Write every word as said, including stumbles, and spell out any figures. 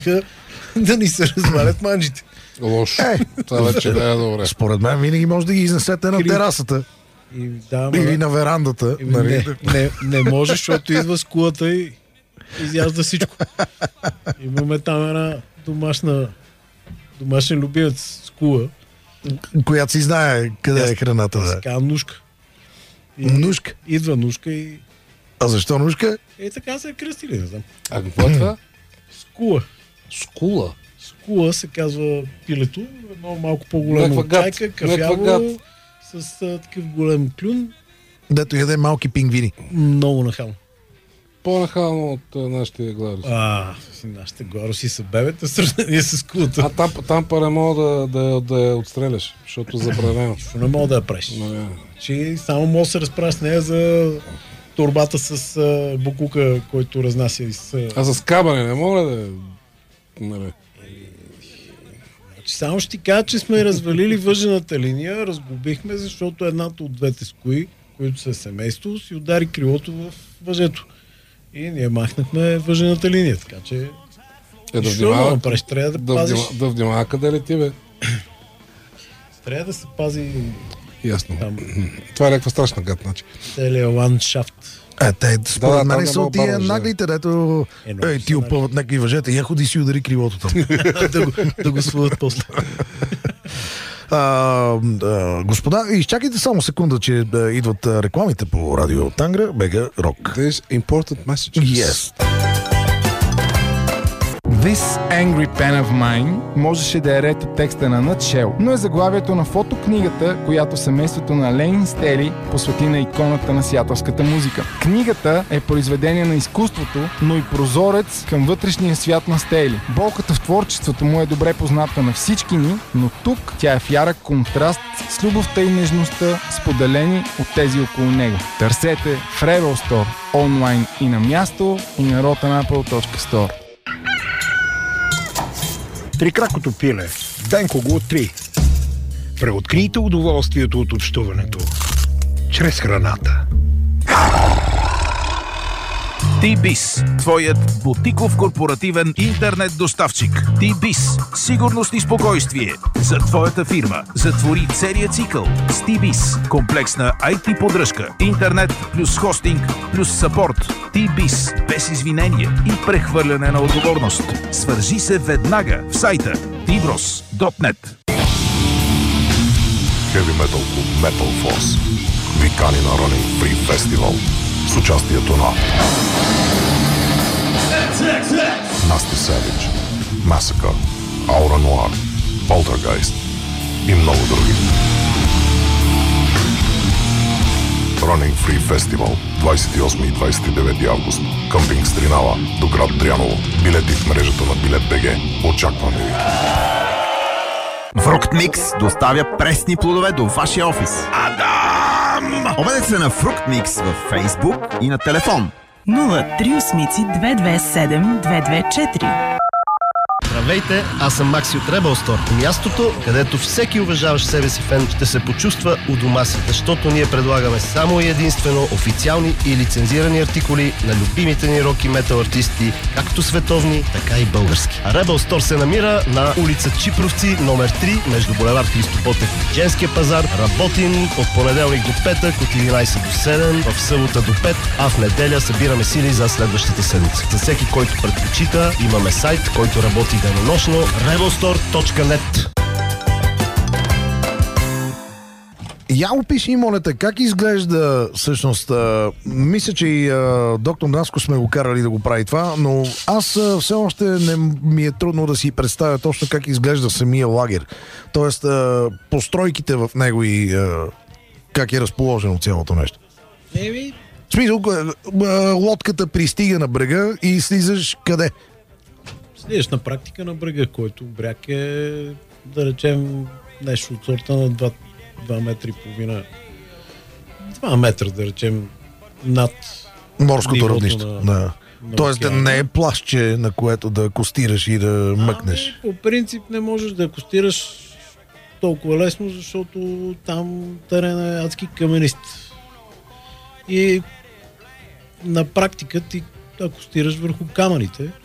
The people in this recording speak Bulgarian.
да ни се развалят манджите. Лошо. Е, това вече не е добре. Според мен винаги може да ги изнесете на терасата. И, да, или на верандата. И, не, не, не може, защото идва с кулата и изяжда всичко. Имаме там една домашна домашен любимец с кула. Която си знае къде е храната. Да. Така нушка. И нушка? Идва нушка и... А защо нушка? Е, така се е кръстили, не знам. А какво е това? Скула. Скула? Скула се казва пилето. Едно малко по-голямо чайка, кафяво, с а, такъв голем клюн. Дето яде малки пингвини. Много нахално. По-нахално от нашите гларуси. А, нашите гларуси са бебета, сравнение с кулата. А там, там па не мога да, да, да я отстреляш, защото забранено. Що не мога да я преш. Че само може да се разправя с нея за торбата с а, букука, който разнася из... А, а с кабане не мога да... Нали. Значи само ще ти кажа, че сме развалили въжената линия, разгубихме, защото едната от двете скои, които са семейство, си удари крилото в въжето. И ние махнахме въжената линия, така че... Е, да внимава, преш, трябва да, да, пазиш... да внимава къде лети, бе. Трябва да се пази... Ясно. Там... Това е някаква страшна гад, значи. Целият ландшафт. Е, те, според да, мен са от тия наглите, дето е, ей, ти опъват някакви въжета. Я ходи си удари крилото там. да, го, да го свалят после. А, а, господа, изчакайте само секунда, че а, идват а, рекламите по радио Тангра, Бега Рок. There's important messages. Yes. This angry pen of mine можеше да е ред от текста на Nutshell, но е заглавието на фотокнигата, която семейството на Лейн Стели посвети на иконата на сиатълската музика. Книгата е произведение на изкуството, но и прозорец към вътрешния свят на Стели. Болката в творчеството му е добре позната на всички ни, но тук тя е в ярък контраст с любовта и нежността, споделени от тези около него. Търсете в Rebel Store, онлайн и на място, и на rotten apple точка store. Трикракото пиле. Денко го три. Преоткрийте удоволствието от общуването чрез храната. Ти-Биз, твоят бутиков корпоративен интернет доставчик. Ти-Биз, сигурност и спокойствие за твоята фирма. Затвори целия цикъл с Ти-Биз. Комплексна ай ти поддръжка, интернет плюс хостинг плюс съпорт. Ти-Биз, без извинение и прехвърляне на отговорност. Свържи се веднага в сайта тиброс точка нет. Heavy Metal Club Metal Force ви кани на Running Free Festival с участието на Nasty Savage, Massacre, Aura Noir, Poltergeist и много други. Running Free Festival двадесет и осми и двадесет и девети август. Къмпинг Стринава до град Дряново. Билети в мрежата на Билет БГ. Очакваме ви! Фрукт Микс доставя пресни плодове до вашия офис. Адам! Обадете се на Фрукт Микс във Фейсбук и на телефон нула три осем две две седем две две четири. Здравейте, аз съм Макси от Rebel Store. Мястото, където всеки уважаващ себе си фен ще се почувства у дома си, защото ние предлагаме само и единствено официални и лицензирани артикули на любимите ни рок и метал артисти, както световни, така и български. А Rebel Store се намира на улица Чипровци, номер три, между булевард Христо Ботев и Женския пазар. Работим от понеделник до петък, от единадесет до седем, в събота до пет, а в неделя събираме сили за следващата седмица. За всеки, който предпочита, имаме сайт, който работи денонощно, rebel store точка нет. Я опиши, моля те, как изглежда всъщност, а, мисля, че и а, доктор Наско сме го карали да го прави това, но аз а, все още не ми е трудно да си представя точно как изглежда самия лагер. Тоест, а, постройките в него и а, как е разположено цялото нещо. Еми... В смисъл, лодката пристига на брега и слизаш къде? Слизаш на практика на брега, който бряг е, да речем, нещо от сорта на два, два метра и половина. два метра, да речем, над морското равнище. На, да. на Тоест да не е плащче, на което да костираш и да а, мъкнеш. Не, по принцип не можеш да костираш толкова лесно, защото там терена е адски каменист. И на практика ти ако стираш върху камъните,